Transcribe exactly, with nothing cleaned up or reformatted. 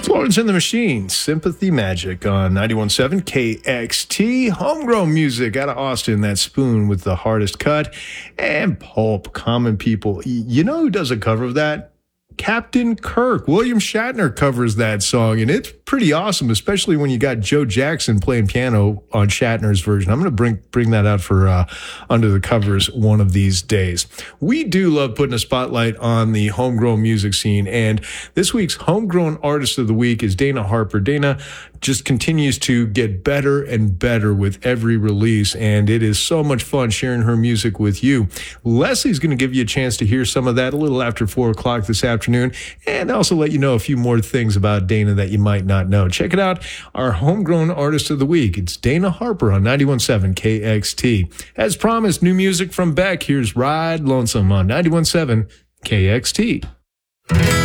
Florence and the Machine, Sympathy Magic on ninety-one point seven K X T. Homegrown music out of Austin, that Spoon with the hardest cut. And Pulp, Common People. You know who does a cover of that? Captain Kirk. William Shatner covers that song, and it's pretty awesome, especially when you got Joe Jackson playing piano on Shatner's version. I'm going to bring bring that out for uh, Under the Covers one of these days. We do love putting a spotlight on the homegrown music scene, and this week's Homegrown Artist of the Week is Dana Harper. Dana just continues to get better and better with every release, and it is so much fun sharing her music with you. Leslie's going to give you a chance to hear some of that a little after four o'clock this afternoon, and also let you know a few more things about Dana that you might not know. Check it out, our Homegrown Artist of the Week. It's Dana Harper on ninety-one point seven K X T. As promised, new music from Beck. Here's Ride Lonesome on ninety-one point seven K X T.